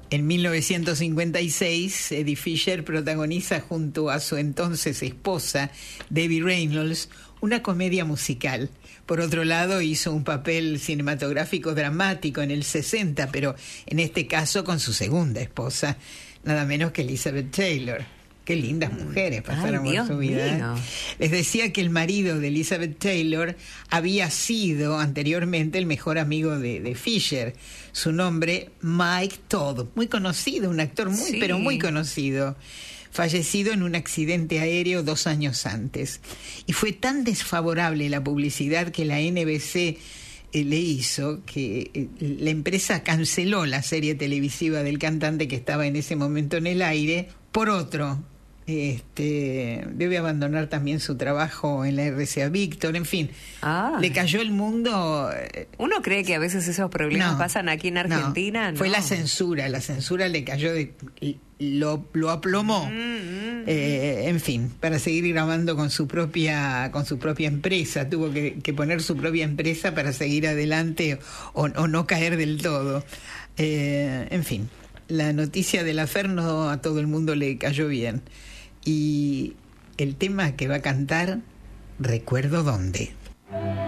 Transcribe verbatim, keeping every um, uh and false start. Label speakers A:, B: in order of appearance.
A: En mil novecientos cincuenta y seis, Eddie Fisher protagoniza junto a su entonces esposa, Debbie Reynolds, una comedia musical. Por otro lado, hizo un papel cinematográfico dramático en el sesenta, pero en este caso con su segunda esposa, nada menos que Elizabeth Taylor. Qué lindas mujeres pasaron
B: Ay,
A: por su vida.
B: mío.
A: Les decía que el marido de Elizabeth Taylor había sido anteriormente el mejor amigo de, de Fisher. Su nombre, Mike Todd, muy conocido, un actor muy,
B: Sí.
A: pero muy conocido, fallecido en un accidente aéreo dos años antes. Y fue tan desfavorable la publicidad que la N B C eh, le hizo que eh, la empresa canceló la serie televisiva del cantante que estaba en ese momento en el aire por otro. Este, debe abandonar también su trabajo en la R C A Víctor, en fin,
B: Ah.
A: le cayó el mundo. eh,
B: Uno cree que a veces esos problemas
A: no,
B: pasan aquí en Argentina, ¿no?
A: Fue la censura, la censura le cayó, de, lo, lo aplomó.
B: Mm, mm,
A: Eh, en fin, para seguir grabando con su propia con su propia empresa, tuvo que, que poner su propia empresa para seguir adelante o, o no caer del todo. Eh, en fin, la noticia del Aferno a todo el mundo le cayó bien. Y el tema que va a cantar, Recuerdo dónde.